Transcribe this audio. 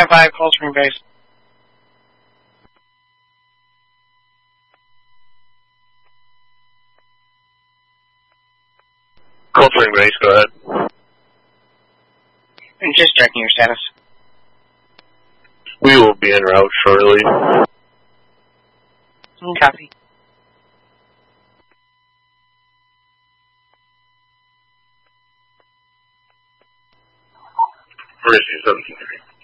10-5, Cold Spring Base. Cold Spring Base, go ahead. And just checking your status. We will be en route shortly. Copy. Mercy 17-3.